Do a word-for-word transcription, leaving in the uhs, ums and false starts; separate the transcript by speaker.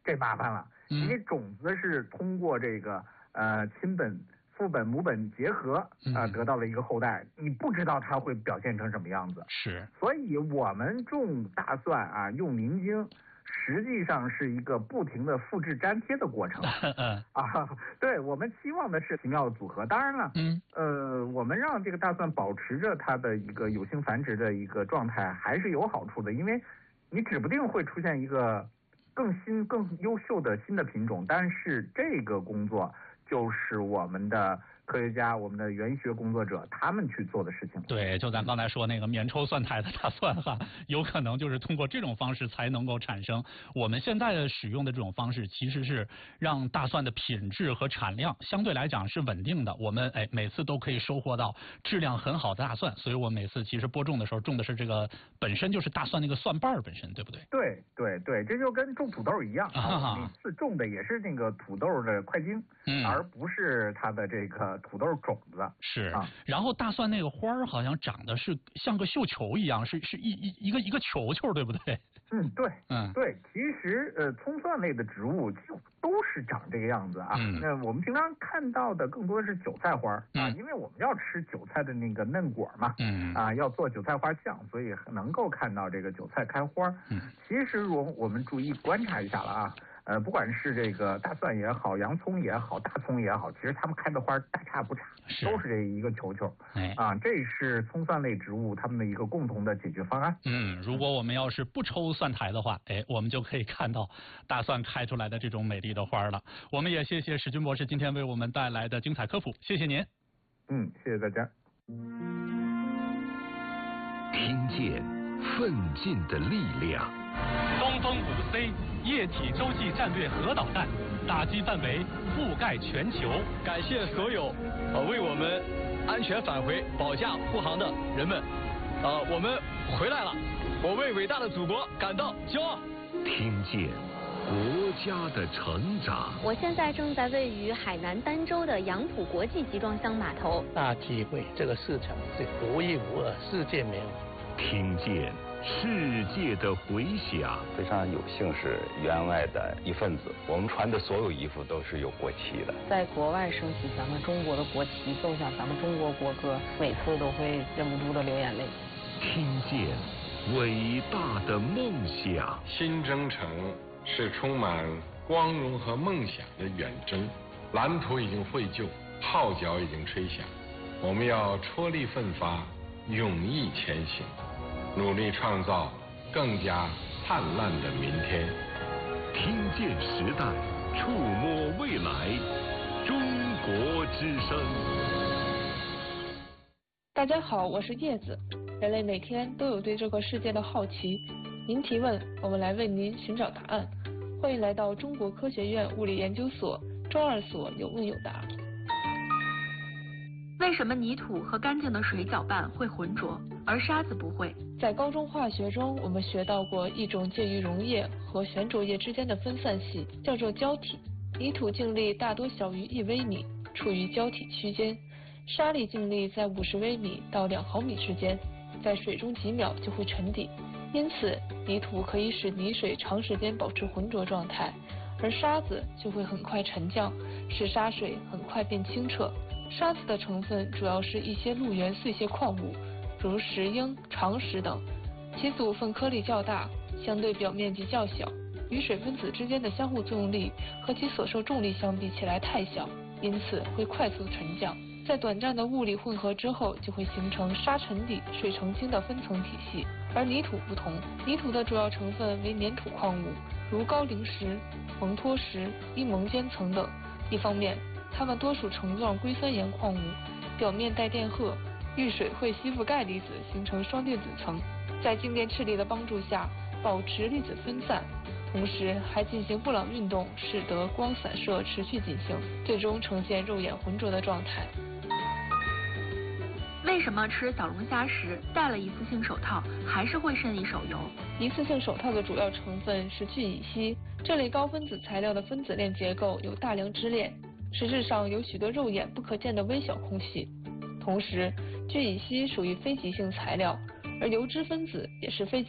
Speaker 1: 这麻烦了，
Speaker 2: 嗯、
Speaker 1: 因为种子是通过这个呃亲本、父本、母本结合啊、呃、得到了一个后代，你不知道它会表现成什么样子。
Speaker 2: 是，
Speaker 1: 所以我们种大蒜啊，用磷精。实际上是一个不停的复制粘贴的过程啊，对，我们期望的是奇妙的组合。当然了，
Speaker 2: 嗯，
Speaker 1: 呃，我们让这个大蒜保持着它的一个有性繁殖的一个状态，还是有好处的，因为你指不定会出现一个更新、更优秀的新的品种。但是这个工作就是我们的科学家、我们的园艺学工作者他们去做的事情。
Speaker 2: 对，就咱刚才说那个免抽蒜苔的大蒜哈，有可能就是通过这种方式才能够产生。我们现在的使用的这种方式，其实是让大蒜的品质和产量相对来讲是稳定的。我们哎每次都可以收获到质量很好的大蒜，所以我每次其实播种的时候种的是这个本身就是大蒜那个蒜瓣本身，对不对？
Speaker 1: 对对对，这就跟种土豆一样啊，每次种的也是那个土豆的块茎，
Speaker 2: 嗯，
Speaker 1: 而不是它的这个土豆种子。
Speaker 2: 是
Speaker 1: 啊，
Speaker 2: 然后大蒜那个花儿好像长得是像个绣球一样，是是一一一个一个球球，对不对？
Speaker 1: 嗯，对，
Speaker 2: 嗯，
Speaker 1: 对，其实呃，葱蒜类的植物就都是长这个样子啊。
Speaker 2: 嗯，
Speaker 1: 那我们平常看到的更多的是韭菜花啊，
Speaker 2: 嗯、
Speaker 1: 因为我们要吃韭菜的那个嫩果嘛，
Speaker 2: 嗯，
Speaker 1: 啊，要做韭菜花酱，所以能够看到这个韭菜开花。
Speaker 2: 嗯，
Speaker 1: 其实如果我们注意观察一下了啊。呃，不管是这个大蒜也好，洋葱也好，大葱也好，其实它们开的花大差不差，都是这一个球球。
Speaker 2: 哎，
Speaker 1: 啊，这是葱蒜类植物它们的一个共同的解决方案。
Speaker 2: 嗯，如果我们要是不抽蒜苔的话，哎，我们就可以看到大蒜开出来的这种美丽的花了。我们也谢谢史军博士今天为我们带来的精彩科普，谢谢您。
Speaker 1: 嗯，谢谢大家。
Speaker 3: 听见奋进的力量。
Speaker 4: 东风五 C 液体洲际战略核导弹打击范围覆盖全球。
Speaker 5: 感谢所有呃为我们安全返回保驾护航的人们，呃，我们回来了，我为伟大的祖国感到骄傲。
Speaker 3: 听见国家的成长。
Speaker 6: 我现在正在位于海南儋州的杨浦国际集装箱码头，
Speaker 7: 大体会这个市场是独一无二，世界没有。
Speaker 3: 听见世界的回响。
Speaker 8: 非常有幸是员外的一份子，我们穿的所有衣服都是有国旗的。
Speaker 9: 在国外升起咱们中国的国旗，奏响咱们中国国歌，每次都会忍不住的流眼泪。
Speaker 3: 听见伟大的梦想。
Speaker 10: 新征程是充满光荣和梦想的远征，蓝图已经绘就，号角已经吹响，我们要踔厉奋发，勇毅前行，努力创造更加灿烂的明天。
Speaker 3: 听见时代，触摸未来，中国之声。
Speaker 11: 大家好，我是叶子。人类每天都有对这个世界的好奇，您提问，我们来为您寻找答案。欢迎来到中国科学院物理研究所周二所有问有答。
Speaker 12: 为什么泥土和干净的水搅拌会浑浊，而沙子不会？
Speaker 11: 在高中化学中，我们学到过一种介于溶液和悬浊液之间的分散系，叫做胶体。泥土静力大多小于一微米，处于胶体区间；沙粒静力在五十微米到两毫米之间，在水中几秒就会沉底。因此，泥土可以使泥水长时间保持浑浊状态，而沙子就会很快沉降，使沙水很快变清澈。沙子的成分主要是一些陆源碎屑矿物，如石英、长石等，其组分颗粒较大，相对表面积较小，与水分子之间的相互作用力和其所受重力相比起来太小，因此会快速沉降。在短暂的物理混合之后，就会形成沙沉底、水澄清的分层体系。而泥土不同，泥土的主要成分为粘土矿物，如高岭石、蒙脱石、伊蒙坚层等。一方面，它们多属层状硅酸盐矿物，表面带电荷，遇水会吸附钙离子，形成双电子层，在静电斥力的帮助下保持粒子分散，同时还进行布朗运动，使得光散射持续进行，最终呈现肉眼浑浊的状态。
Speaker 12: 为什么吃小龙虾时戴了一次性手套还是会渗一手油？
Speaker 11: 一次性手套的主要成分是聚乙烯，这类高分子材料的分子链结构有大量支链，实质上有许多肉眼不可见的微小空隙。同时，聚乙烯属于非极性材料，而油脂分子也是非极